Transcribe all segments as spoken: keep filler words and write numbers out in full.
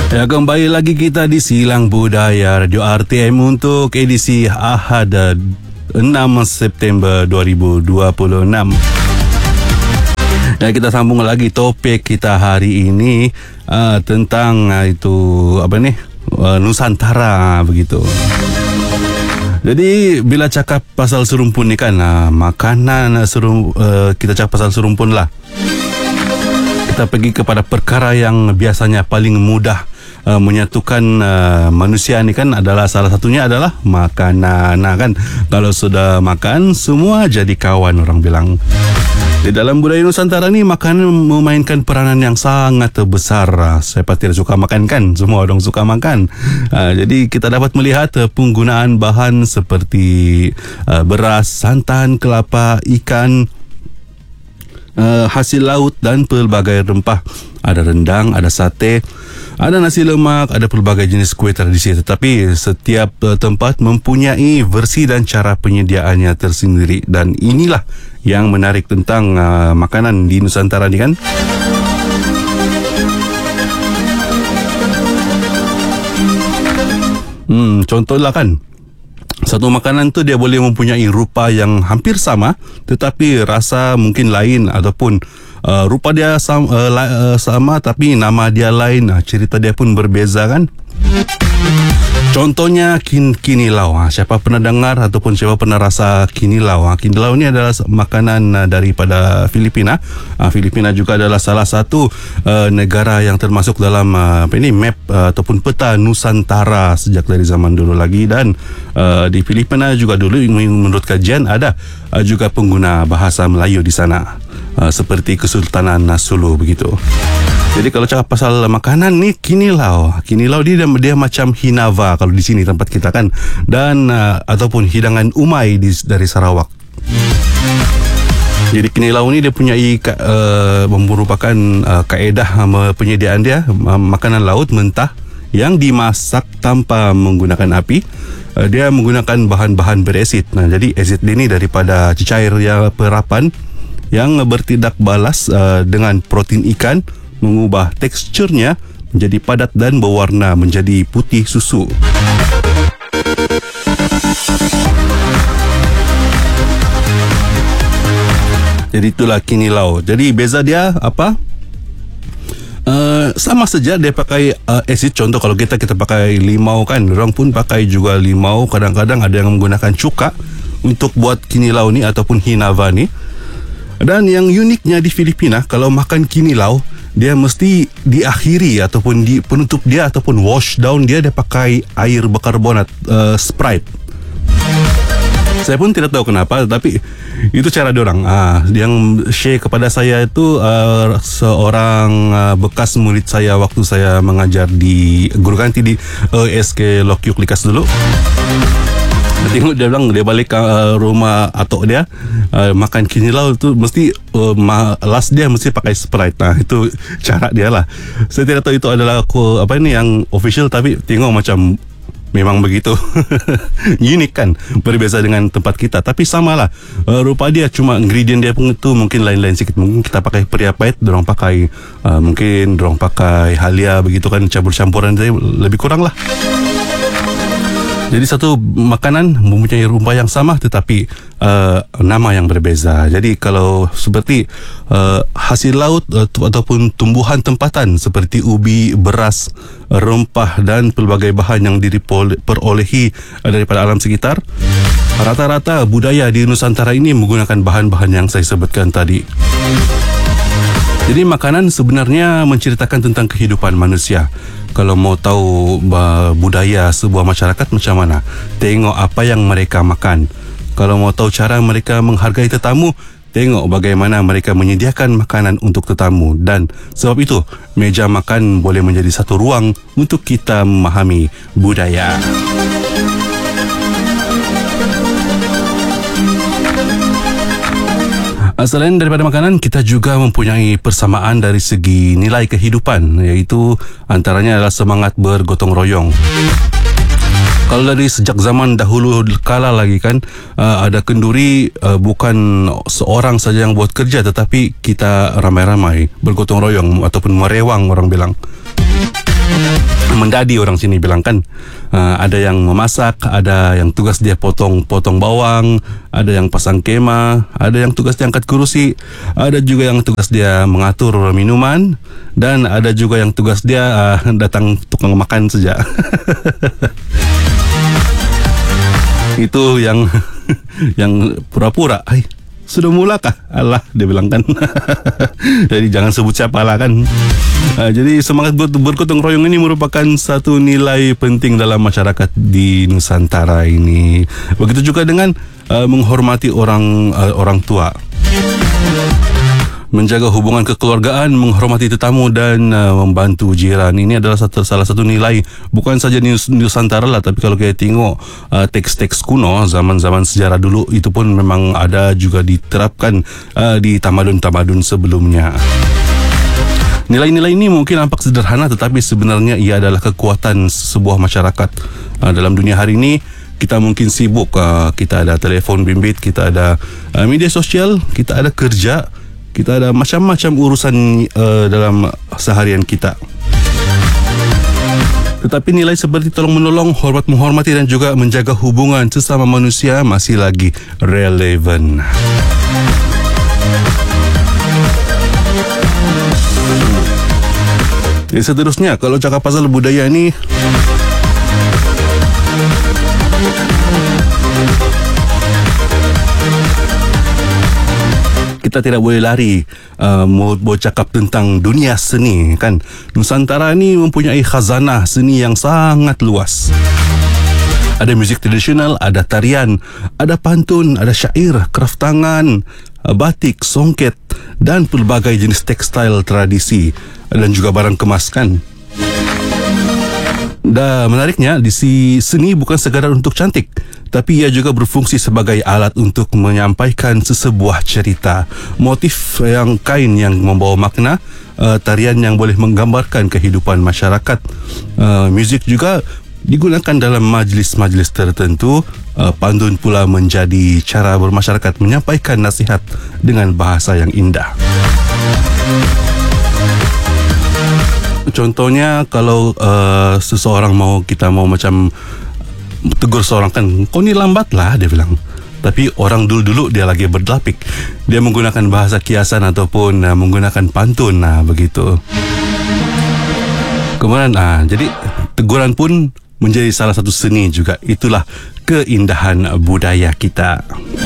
Ya, kembali lagi kita di Silang Budaya Radio R T M untuk edisi Ahad enam September dua ribu dua puluh enam. Ya, kita sambung lagi topik kita hari ini uh, tentang uh, itu apa ni uh, Nusantara begitu. Jadi bila cakap pasal serumpun ni kan uh, makanan serum, uh, kita cakap pasal serumpun lah. Kita pergi kepada perkara yang biasanya paling mudah Uh, menyatukan uh, manusia ni kan adalah salah satunya adalah makanan. Nah kan, kalau sudah makan semua jadi kawan, orang bilang. Di dalam budaya Nusantara ni makanan memainkan peranan yang sangat besar. Uh, saya pasti suka makan kan, semua orang suka makan. Uh, jadi kita dapat melihat uh, penggunaan bahan seperti uh, beras, santan, kelapa, ikan, uh, hasil laut dan pelbagai rempah. Ada rendang, ada sate, ada nasi lemak, ada pelbagai jenis kuih tradisi. Tetapi setiap uh, tempat mempunyai versi dan cara penyediaannya tersendiri. Dan inilah yang menarik tentang uh, makanan di Nusantara ni kan. Hmm, contohlah kan, satu makanan tu dia boleh mempunyai rupa yang hampir sama, tetapi rasa mungkin lain, ataupun uh, rupa dia sama, uh, uh, sama tapi nama dia lain. Uh, cerita dia pun berbeza kan. Contohnya kin kinilau. Ha, siapa pernah dengar ataupun siapa pernah rasa kinilau? Ha, kinilau ni adalah makanan uh, daripada Filipina. Ha, Filipina juga adalah salah satu uh, negara yang termasuk dalam uh, apa ini map uh, ataupun peta Nusantara sejak dari zaman dulu lagi. Dan uh, di Filipina juga dulu menurut kajian ada uh, juga pengguna bahasa Melayu di sana, uh, seperti Kesultanan Sulu begitu. Jadi kalau cakap pasal makanan ni, kinilau. Kinilau dia dia macam hinava kalau di sini tempat kita kan, dan uh, ataupun hidangan umai di, dari Sarawak. Jadi kinilau ni dia punya uh, merupakan uh, kaedah uh, penyediaan dia, uh, makanan laut mentah yang dimasak tanpa menggunakan api. Uh, dia menggunakan bahan-bahan beresid. Nah, jadi asid ini daripada cecair yang perapan yang bertindak balas uh, dengan protein ikan, mengubah teksturnya menjadi padat dan berwarna menjadi putih susu. Jadi itulah kinilau. Jadi beza dia apa? Uh, sama saja dia pakai uh, asid. Contoh kalau kita kita pakai limau kan, orang pun pakai juga limau. Kadang-kadang ada yang menggunakan cuka untuk buat kinilau ni ataupun hinava ni. Dan yang uniknya di Filipina, kalau makan kinilau, dia mesti diakhiri ataupun di penutup dia ataupun wash down dia, dia pakai air berkarbonat, uh, Sprite. Saya pun tidak tahu kenapa, tapi itu cara diorang. Ah, yang share kepada saya itu uh, seorang uh, bekas murid saya waktu saya mengajar di guru ganti di E S K Lokyuk Likas dulu. Tengok dia bilang dia balik ke uh, rumah atok dia, uh, makan kinilau tu mesti uh, ma- last dia mesti pakai Sprite. Nah, itu cara dia lah. Saya tidak tahu itu adalah aku, apa ini yang official, tapi tengok macam memang begitu. Unik kan, berbeza dengan tempat kita, tapi samalah. Uh, rupa dia cuma ingredient dia pun itu mungkin lain-lain sikit. Mungkin kita pakai peri pahit, dorang pakai uh, mungkin dorang pakai halia begitu kan, campur-campuran dia lebih kurang lah. Jadi satu makanan mempunyai rupa yang sama tetapi uh, nama yang berbeza. Jadi kalau seperti uh, hasil laut uh, ataupun tumbuhan tempatan seperti ubi, beras, rempah dan pelbagai bahan yang diperolehi uh, daripada alam sekitar, rata-rata budaya di Nusantara ini menggunakan bahan-bahan yang saya sebutkan tadi. Jadi makanan sebenarnya menceritakan tentang kehidupan manusia. Kalau mau tahu budaya sebuah masyarakat macam mana, tengok apa yang mereka makan. Kalau mau tahu cara mereka menghargai tetamu, tengok bagaimana mereka menyediakan makanan untuk tetamu. Dan sebab itu, meja makan boleh menjadi satu ruang untuk kita memahami budaya. Selain daripada makanan, kita juga mempunyai persamaan dari segi nilai kehidupan, iaitu antaranya adalah semangat bergotong royong. Kalau dari sejak zaman dahulu kala lagi kan, uh, ada kenduri, uh, bukan seorang saja yang buat kerja, tetapi kita ramai-ramai bergotong royong ataupun merewang orang bilang. mendadi, orang sini bilang kan. Uh, ada yang memasak, ada yang tugas dia potong-potong bawang, ada yang pasang kemah, ada yang tugas dia angkat kerusi, ada juga yang tugas dia mengatur minuman, dan ada juga yang tugas dia uh, datang tukang makan saja. Itu yang yang pura-pura. Hai, sudah mula kah? Alah, dia bilang kan. Jadi jangan sebut siapa lah kan. Uh, jadi semangat ber- bergotong royong ini merupakan satu nilai penting dalam masyarakat di Nusantara ini. Begitu juga dengan uh, menghormati orang uh, orang tua, menjaga hubungan kekeluargaan, menghormati tetamu, dan uh, membantu jiran. Ini adalah satu, salah satu nilai bukan saja di Nusantara lah, tapi kalau kita tengok uh, teks-teks kuno zaman-zaman sejarah dulu, itu pun memang ada juga diterapkan uh, di tamadun-tamadun sebelumnya. Nilai-nilai ini mungkin nampak sederhana, tetapi sebenarnya ia adalah kekuatan sebuah masyarakat. Uh, dalam dunia hari ini, kita mungkin sibuk, uh, kita ada telefon bimbit, kita ada uh, media sosial, kita ada kerja, kita ada macam-macam urusan uh, dalam seharian kita. Tetapi nilai seperti tolong menolong, hormat menghormati, dan juga menjaga hubungan sesama manusia masih lagi relevan. Jadi seterusnya, kalau cakap pasal budaya ni, kita tidak boleh lari uh, mau bercakap tentang dunia seni kan. Nusantara ni mempunyai khazanah seni yang sangat luas. Ada muzik tradisional, ada tarian, ada pantun, ada syair, kraft tangan, batik, songket, dan pelbagai jenis tekstil tradisi, dan juga barang kemas kan. Dan menariknya, di si seni bukan sekadar untuk cantik, tapi ia juga berfungsi sebagai alat untuk menyampaikan sesebuah cerita. Motif yang kain yang membawa makna, uh, tarian yang boleh menggambarkan kehidupan masyarakat, uh, muzik juga digunakan dalam majlis-majlis tertentu, uh, pantun pula menjadi cara bermasyarakat menyampaikan nasihat dengan bahasa yang indah. Contohnya, kalau uh, seseorang mau, kita mau macam tegur seorang kan, kau ni lambat lah, dia bilang. Tapi orang dulu-dulu dia lagi berdelapik, dia menggunakan bahasa kiasan ataupun uh, menggunakan pantun, nah begitu. Kemudian, ah, jadi teguran pun menjadi salah satu seni juga. Itulah keindahan budaya kita.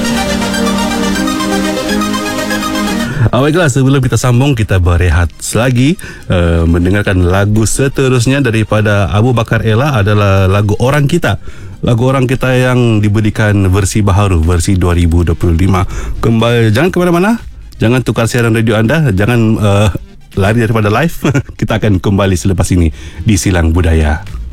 Ah, baiklah, sebelum kita sambung, kita berehat selagi uh, mendengarkan lagu seterusnya daripada Abu Bakar Ella, adalah lagu Orang Kita. Lagu Orang Kita yang diberikan versi baharu, versi dua ribu dua puluh lima. Kembali, jangan ke mana-mana, jangan tukar siaran radio anda, jangan uh, lari daripada live. Kita akan kembali selepas ini di Silang Budaya.